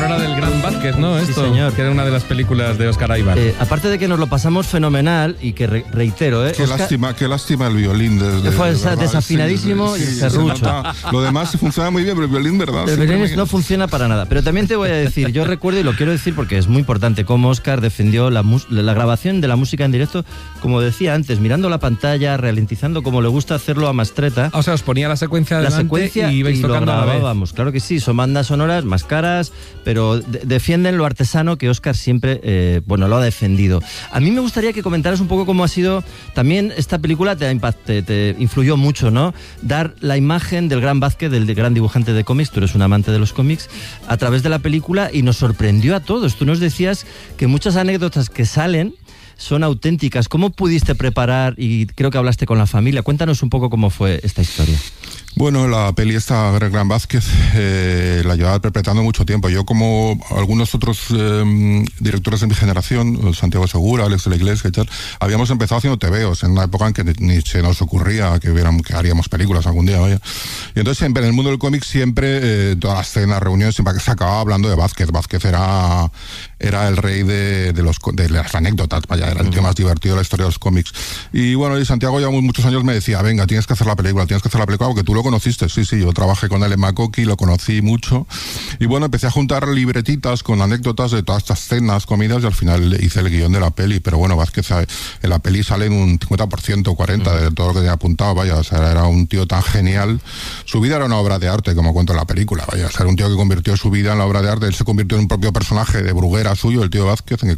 sonora del Gran Vázquez, ¿no? Sí, Esto, señor. que era una de las películas de Óscar Aybar. Aparte de que nos lo pasamos fenomenal y que reitero, Qué lástima el violín. Fue desafinadísimo y serrucho. Lo demás funciona muy bien, pero el violín, ¿verdad? El violín no funciona para nada. Pero también te voy a decir, yo recuerdo, y lo quiero decir porque es muy importante, cómo Óscar defendió la grabación de la música en directo, como decía antes, mirando la pantalla, ralentizando como le gusta hacerlo a Mastretta. O sea, os ponía la secuencia delante y ibais tocando lo a la vez. grabábamos. Claro que sí, son bandas sonoras más caras, pero defienden lo artesano que Óscar siempre lo ha defendido. A mí me gustaría que comentaras un poco cómo ha sido también esta película, te influyó mucho, ¿no? Dar la imagen del Gran Vázquez, del gran dibujante de cómics, tú eres un amante de los cómics, a través de la película, y nos sorprendió a todos. Tú nos decías que muchas anécdotas que salen son auténticas. ¿Cómo pudiste preparar? Y creo que hablaste con la familia. Cuéntanos un poco cómo fue esta historia. Bueno, la peli esta, Gran Vázquez, la llevaba interpretando mucho tiempo. Yo, como algunos otros directores de mi generación, Santiago Segura, Alex de la Iglesia y tal, habíamos empezado haciendo tebeos en una época en que ni se nos ocurría que haríamos películas algún día, vaya. Y entonces siempre en el mundo del cómic siempre, todas las cenas, reuniones, siempre se acababa hablando de Vázquez. Vázquez era el rey de las anécdotas, vaya, era el tío más divertido de la historia de los cómics. Y bueno, y Santiago ya muchos años me decía, venga, tienes que hacer la película, porque tú lo conociste. Sí, yo trabajé con él en Makoki, lo conocí mucho. Y bueno, empecé a juntar libretitas con anécdotas de todas estas cenas, comidas, y al final hice el guión de la peli. Pero bueno, Vázquez en la peli sale en un 50%, 40% de todo lo que tenía apuntado, vaya, o sea, era un tío tan genial. Su vida era una obra de arte, como cuento en la película, vaya, o sea, era un tío que convirtió su vida en la obra de arte. Él se convirtió en un propio personaje de Bruguera suyo, el tío Vázquez, en